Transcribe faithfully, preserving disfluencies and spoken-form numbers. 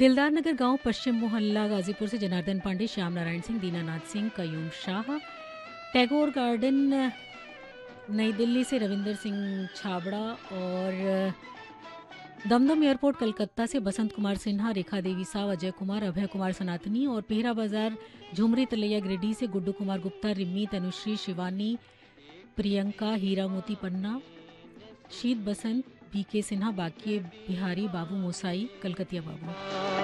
दिलदार नगर गांव पश्चिम मोहल्ला गाजीपुर से जनार्दन पांडे, श्याम नारायण सिंह, दीनानाथ सिंह, कयूम शाह। टैगोर गार्डन नई दिल्ली से रविंदर सिंह छाबड़ा और दमदम एयरपोर्ट कलकत्ता से बसंत कुमार सिन्हा, रेखा देवी साव, अजय कुमार, अभय कुमार सनातनी और पेहरा बाजार झुमरी तलैया गिरिडीह से गुड्डू कुमार गुप्ता, रिम्मी, तनुश्री, शिवानी, प्रियंका, हीरा मोती पन्ना, शीत बसंत, बीके सिन्हा, बाकी बिहारी, बाबू मोसाई, कलकतिया बाबू।